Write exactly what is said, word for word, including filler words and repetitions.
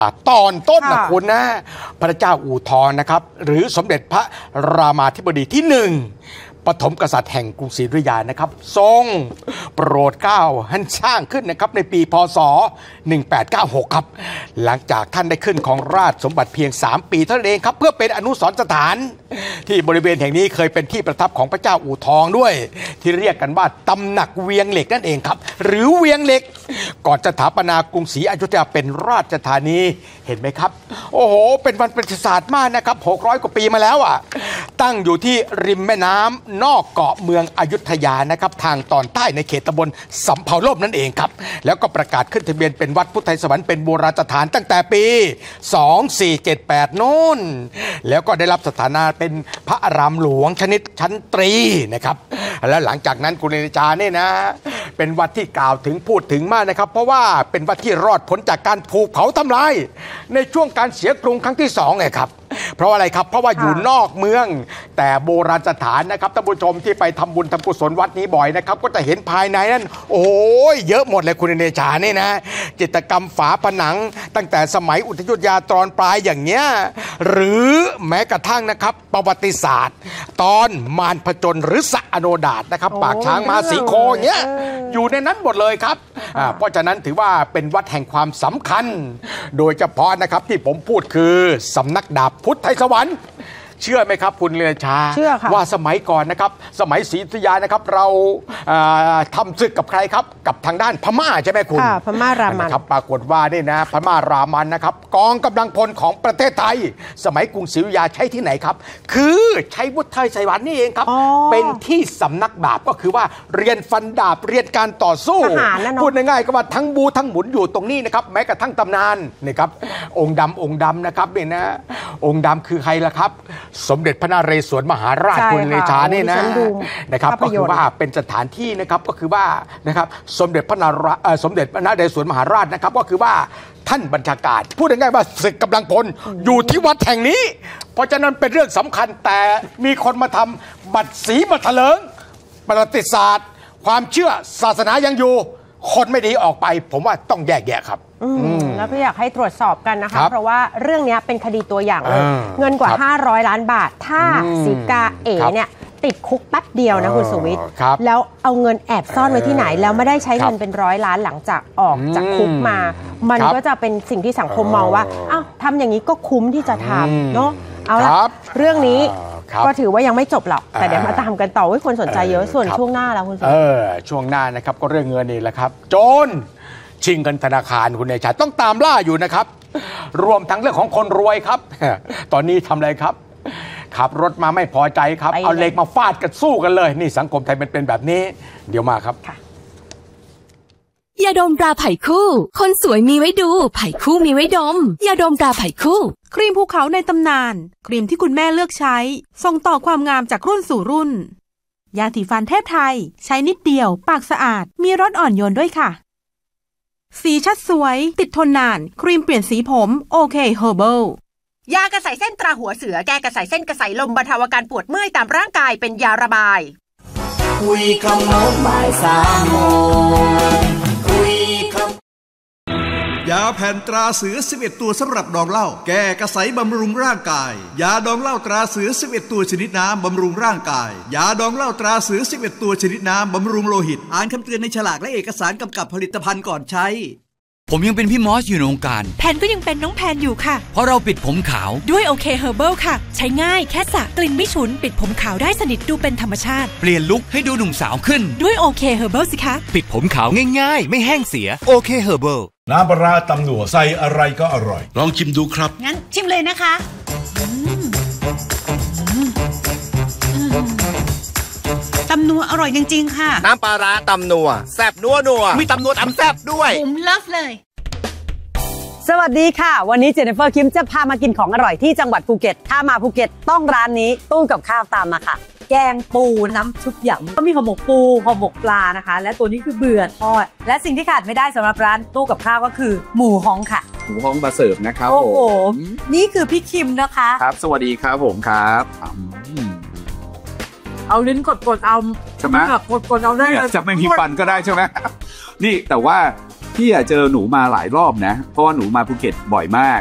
ตอนต้นนะคุณนะพระเจ้าอู่ทองนะครับหรือสมเด็จพระรามาธิบดีที่หนึ่งปฐมกษัตริย์แห่งกรุงศรีอยุธยานะครับทรงโปรดเกล้าให้สร้างขึ้นนะครับในปีพ.ศ. หนึ่งพันแปดร้อยเก้าสิบหกครับหลังจากท่านได้ขึ้นของราชสมบัติเพียงสามปีเท่านั้นเองครับเพื่อเป็นอนุสรณ์สถานที่บริเวณแห่งนี้เคยเป็นที่ประทับของพระเจ้าอู่ทองด้วยที่เรียกกันว่าตำหนักเวียงเหล็กนั่นเองครับหรือเวียงเหล็กก่อนจะสถาปนากรุงศรีอยุธยาเป็นราชธานีเห็นไหมครับโอ้โหเป็นวันประวัติศาสตร์มากนะครับหกร้อยกว่าปีมาแล้วอ่ะตั้งอยู่ที่ริมแม่น้ำนอกเกาะเมืองอยุธยานะครับทางตอนใต้ในเขตตำบลสำเภาล่มนั่นเองครับแล้วก็ประกาศขึ้นทะเบียนเป็นวัดพุทธไทยสวรรค์เป็นโบราณสถานตั้งแต่ปีสองพันสี่ร้อยเจ็ดสิบแปดโน้นแล้วก็ได้รับสถานะเป็นพระอารามหลวงชนิดชั้นตรีนะครับและหลังจากนั้นคุณเนจาเนี่ยนะเป็นวัดที่กล่าวถึงพูดถึงมากนะครับเพราะว่าเป็นวัดที่รอดพ้นจากการถูกเผาทำลายในช่วงการเสียกรุงครั้งที่สองไงครับเพราะอะไรครับเพราะว่าอยู่นอกเมืองแต่โบราณสถานนะครับท่านผู้ชมที่ไปทำบุญทำกุศลวัดนี้บ่อยนะครับก็จะเห็นภายในนั้นโอ้ยเยอะหมดเลยคุณเนจานี่นะจิตรกรรมฝาผนังตั้งแต่สมัยอุทยธยาตอนปลายอย่างเงี้ยหรือแม้กระทั่งนะครับประวัติศาสตร์ตอนมารผจญหรือสะอโนดาตนะครับปากช้างมาสีโคอย่างเงี้ยอยู่ในนั้นหมดเลยครับเพราะฉะนั้นถือว่าเป็นวัดแห่งความสำคัญโดยเฉพาะนะครับที่ผมพูดคือสำนักดาบพุทธไทยสวรรค์เชื่อไหมครับคุณเลียชาว่าสมัยก่อนนะครับสมัยศรีอยุธยานะครับเราทำศึกกับใครครับกับทางด้านพม่าใช่ไหมคุณพม่ารามันนะครับปรากฏว่านี่นะพม่ารามันนะครับกองกำลังพลของประเทศไทยสมัยกรุงศรีอยุธยาใช้ที่ไหนครับคือใช้พุทธไทยสวรรค์นี่เองครับเป็นที่สำนักดาบก็คือว่าเรียนฟันดาบเรียนการต่อสู้พูดง่ายๆก็ว่าทั้งบูทั้งหมุนอยู่ตรงนี้นะครับแม้กระทั่งตำนานนี่ครับองค์ดำองค์ดำนะครับนี่นะองค์ดำคือใครล่ะครับสมเด็จพระนเรศวรมหาราชคุณเนชานี่นะนะครับก็คือว่าเป็นสถานที่นะครับก็คือว่านะครับสมเด็จพระนารสมเด็จพระนเรศวรมหาราชนะครับก็คือว่าท่านบัญชาการพูดง่ายๆว่าศึกกำลังพลอยู่ที่วัดแห่งนี้เพราะฉะนั้นเป็นเรื่องสำคัญแต่มีคนมาทำบัตรสีบัตรเถลิงประวัติศาสตร์ความเชื่อศาสนายังอยู่คนไม่ดีออกไปผมว่าต้องแยกแยะครับแล้วก็อยากให้ตรวจสอบกันนะคะเพราะว่าเรื่องนี้เป็นคดีตัวอย่างเลยเงินกว่าห้าร้อยล้านบาทถ้าสีกาเอ๋เนี่ยติดคุกแป๊บเดียวนะคุณสุวิทย์แล้วเอาเงินแอบซ่อนไว้ที่ไหนแล้วไม่ได้ใช้เงินเป็นร้อยล้านหลังจากออกจากคุกมามันก็จะเป็นสิ่งที่สังคมมองว่าอ้าวทำอย่างนี้ก็คุ้มที่จะทำเนาะเอาละเรื่องนี้ก็ถือว่ายังไม่จบหรอกแต่เดี๋ยวมาตามกันต่อว่าคนสนใจเยอะส่วนช่วงหน้าแล้วคุณสุวิทย์เออช่วงหน้านะครับก็เรื่องเงินนี่แหละครับโจรชิงเงินธนาคารคุณเนชาต้องตามล่าอยู่นะครับรวมทั้งเรื่องของคนรวยครับตอนนี้ทำอะไรครับขับรถมาไม่พอใจครับเอาเหล็กมาฟาดกันสู้กันเลยนี่สังคมไทยมันเป็นแบบนี้เดี๋ยวมาครับยาดมตราไผ่คู่คนสวยมีไว้ดูไผ่คู่มีไว้ดมยาดมตราไผ่คู่ครีมภูเขาในตำนานครีมที่คุณแม่เลือกใช้ส่งต่อความงามจากรุ่นสู่รุ่นยาสีฟันเทพไทยใช้นิดเดียวปากสะอาดมีรสอ่อนโยนด้วยค่ะสีชัดสวยติดทนนานครีมเปลี่ยนสีผมโอเคเฮอร์เบิลยากระใสเส้นตราหัวเสือแก้กระใสเส้นกระใสลมบรรเทาอาการปวดเมื่อยตามร่างกายเป็นยาระบายคุยคำโน้นบ่ายสามโมงคุยคำยาแผ่นตราเสือสิบเอ็ดตัวสำหรับดองเหล้าแก้กระใสบำรุงร่างกายยาดองเหล้าตราเสือสิบเอ็ดตัวชนิดน้ำบำรุงร่างกายยาดองเหล้าตราเสือสิบเอ็ดตัวชนิดน้ำบำรุงโลหิตอ่านคำเตือนในฉลากและเอกสารกำกับผลิตภัณฑ์ก่อนใช้ผมยังเป็นพี่มอสอยู่ในวงการแพนก็ยังเป็นน้องแพนอยู่ค่ะเพราะเราปิดผมขาวด้วยโอเคเฮอร์เบิลค่ะใช้ง่ายแค่สระกลิ่นไม่ฉุนปิดผมขาวได้สนิทดูเป็นธรรมชาติเปลี่ยนลุคให้ดูหนุ่มสาวขึ้นด้วยโอเคเฮอร์เบิลสิคะปิดผมขาวง่ายๆไม่แห้งเสียโอเคเฮอร์เบิลน้ำปลาตำหนัวใส่อะไรก็อร่อยลองชิมดูครับงั้นชิมเลยนะคะตำนัวอร่อยจริงๆค่ะน้ำปลาตำนัวแซ่บนัวนัวมีตำนัวตำแซ่บด้วยผมเลิฟเลยสวัสดีค่ะวันนี้เจนนิเฟอร์คิมจะพามากินของอร่อยที่จังหวัดภูเก็ตถ้ามาภูเก็ตต้องร้านนี้ตู้กับข้าวตามมาค่ะแกงปูน้ำชุบหยำก็มีห่อหมกปูห่อหมกปลานะคะและตัวนี้คือเบื่อทอดและสิ่งที่ขาดไม่ได้สำหรับร้านตู้กับข้าวก็คือหมูฮ้องค่ะหมูฮ้องมาเสิร์ฟนะครับโอ้โหนี่คือพี่คิมนะคะครับสวัสดีครับผมครับเอาลิ้นกดๆเอาใช่ไหมกดๆเอาได้จะไม่มีฟันก็ได้ใช่ไหมนี่แต่ว่าพี่อะเจอหนูมาหลายรอบนะเพราะว่าหนูมาภูเก็ตบ่อยมาก